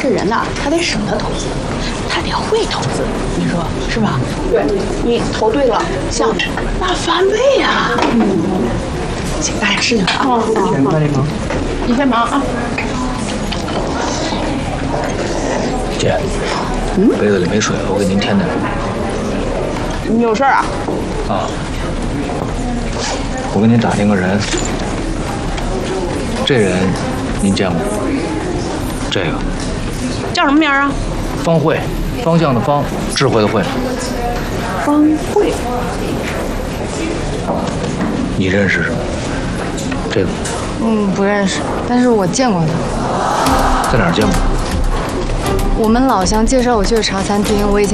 这人呐，他得舍得投资，他得会投资，你说是吧？对，你投对了，项目那翻倍呀！请干点事情啊！ 先帮你忙， 你先忙啊！ 姐，杯子里没水，我给您添点。 你有事儿啊？ 啊，我给您打听个人，这人您见过？这个叫什么名啊？ 方慧，方向的方，智慧的慧。 方慧。 你认识是吗？这个不认识，但是我见过他。 在哪儿见过？ 我们老乡介绍我去的茶餐厅，我以前。